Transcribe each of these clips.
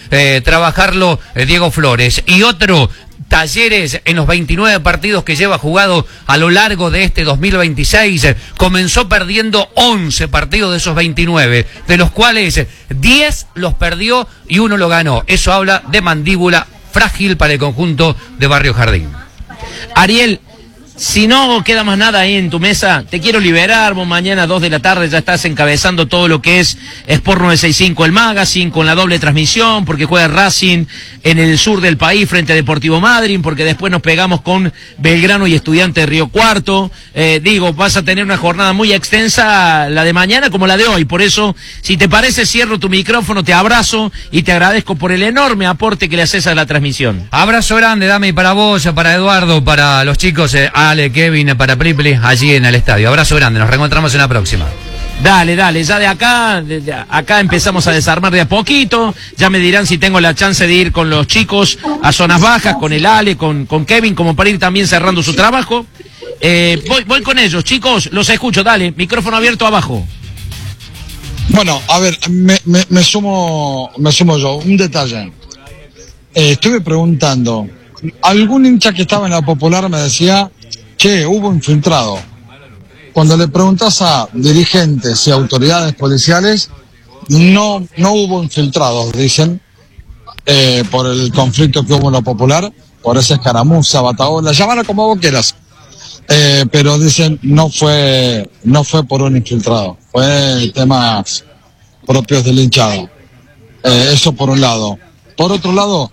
trabajarlo Diego Flores. Y otro, Talleres, en los 29 partidos que lleva jugado a lo largo de este 2026, comenzó perdiendo 11 partidos de esos 29, de los cuales 10 los perdió y 1 lo ganó. Eso habla de mandíbula frágil para el conjunto de Barrio Jardín. Ariel, si no queda más nada ahí en tu mesa, te quiero liberar. Vos mañana a 2 de la tarde ya estás encabezando todo lo que es Sport 965, el magazine, con la doble transmisión, porque juega Racing en el sur del país frente a Deportivo Madryn, porque después nos pegamos con Belgrano y Estudiantes de Río Cuarto. Vas a tener una jornada muy extensa, la de mañana como la de hoy. Por eso, si te parece, cierro tu micrófono, te abrazo y te agradezco por el enorme aporte que le haces a la transmisión. Abrazo grande, Dami, para vos, para Eduardo, para los chicos, Ale, Kevin, para Pripli, allí en el estadio. Abrazo grande, nos reencontramos en la próxima. Dale, ya de acá empezamos a desarmar de a poquito. Ya me dirán si tengo la chance de ir con los chicos a zonas bajas, con el Ale, con Kevin, como para ir también cerrando su trabajo. Voy con ellos, chicos, los escucho, dale, micrófono abierto abajo. Bueno, a ver, me sumo yo. Un detalle. Estuve preguntando, algún hincha que estaba en la Popular me decía que hubo infiltrado. Cuando le preguntas a dirigentes y autoridades policiales, no hubo infiltrados, dicen, por el conflicto que hubo en la Popular, por esa escaramuza, bataola, llámala como vos quieras. Pero dicen, no fue por un infiltrado, fue temas propios del hinchado. Eso por un lado. Por otro lado,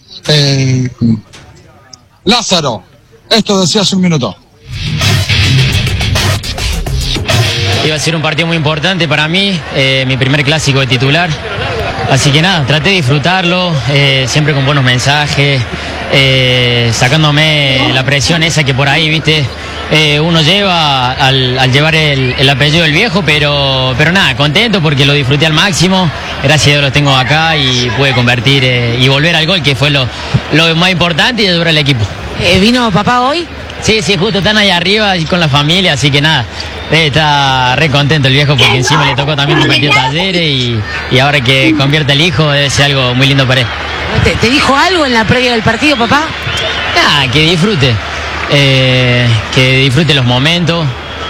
Lázaro, esto decía hace un minuto. Iba a ser un partido muy importante para mí, mi primer clásico de titular. Así que nada, traté de disfrutarlo, siempre con buenos mensajes, sacándome la presión esa que por ahí, viste, uno lleva al llevar el apellido del viejo, pero nada, contento porque lo disfruté al máximo. Gracias a Dios lo tengo acá y pude convertir y volver al gol, que fue lo más importante, y ayudar al equipo. ¿Vino papá hoy? Sí, justo están ahí arriba con la familia, así que nada, está re contento el viejo porque encima le tocó también competir Talleres y ahora que convierte el hijo debe ser algo muy lindo para él. ¿Te dijo algo en la previa del partido, papá? Nada, que disfrute los momentos.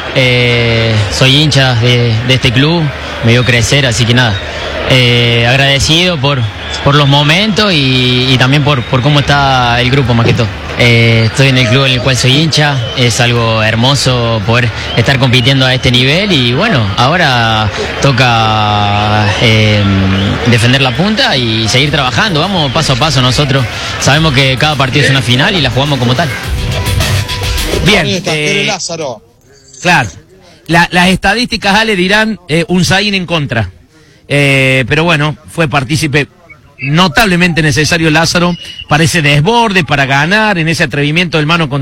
Soy hincha de este club, me vio crecer, así que nada, agradecido por los momentos y también por cómo está el grupo más que todo. Estoy en el club en el cual soy hincha, es algo hermoso poder estar compitiendo a este nivel y bueno, ahora toca defender la punta y seguir trabajando, vamos paso a paso. Nosotros sabemos que cada partido es una final y la jugamos como tal. Bien, Lázaro. Claro, las estadísticas, Ale, dirán un Zayn en contra, pero bueno, fue partícipe notablemente necesario Lázaro para ese desborde, para ganar en ese atrevimiento del mano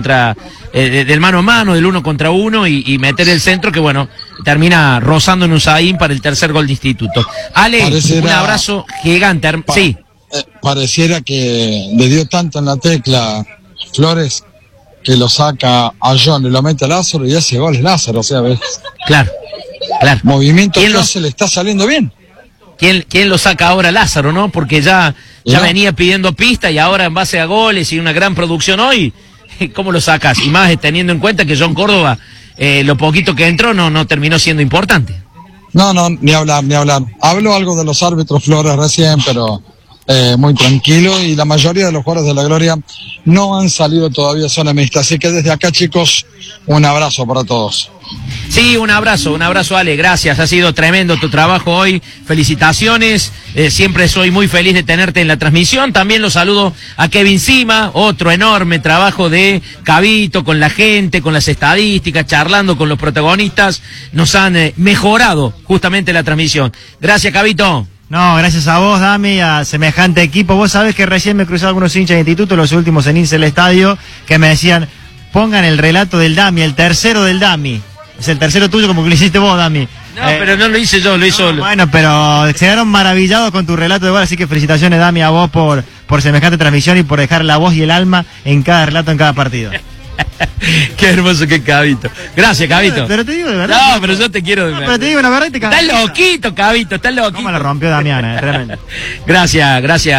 a mano, del 1 contra 1 y meter el centro que bueno, termina rozando en un Zayn para el tercer gol de Instituto. Ale, un abrazo gigante. Sí. Pareciera que le dio tanto en la tecla Flores que lo saca a John y lo mete a Lázaro y hace gol Lázaro, o sea, ¿ves? Claro. Movimiento que se le está saliendo bien. ¿Quién lo saca ahora? Lázaro, ¿no? Porque ya venía pidiendo pista y ahora en base a goles y una gran producción hoy, ¿cómo lo sacas? Y más teniendo en cuenta que John Córdoba, lo poquito que entró no terminó siendo importante. No, ni hablar. Habló algo de los árbitros Flores recién, pero muy tranquilo, y la mayoría de los jugadores de la Gloria no han salido todavía a zona mixta. Así que desde acá, chicos, un abrazo para todos. Sí, un abrazo Ale, gracias, ha sido tremendo tu trabajo hoy, felicitaciones, siempre soy muy feliz de tenerte en la transmisión. También los saludo a Kevin Sima, otro enorme trabajo de Cabito con la gente, con las estadísticas, charlando con los protagonistas, nos han mejorado justamente la transmisión. Gracias, Cabito. No, gracias a vos, Dami, a semejante equipo. Vos sabés que recién me cruzaron algunos hinchas de instituto, los últimos en irse al estadio, que me decían, pongan el relato del Dami, el tercero del Dami. Es el tercero tuyo como que lo hiciste vos, Dami. No, pero no lo hice yo, lo hizo... Bueno, pero se quedaron maravillados con tu relato de gol, así que felicitaciones, Dami, a vos por semejante transmisión y por dejar la voz y el alma en cada relato, en cada partido. Qué hermoso que es Cabito. Gracias, Cabito. Pero te digo de verdad. No, pero yo te quiero de verdad. Pero te digo una verdad y te cago. Estás loquito, Cabito, estás loquito. ¿Cómo la rompió Damiana? Tremendo. Gracias.